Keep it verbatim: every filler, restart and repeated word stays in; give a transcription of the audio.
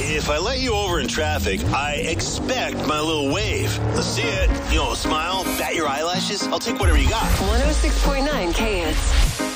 If I let you over in traffic, I expect my little wave. Let's see it. You know, smile, bat your eyelashes. I'll take whatever you got. one oh six point nine K Hits.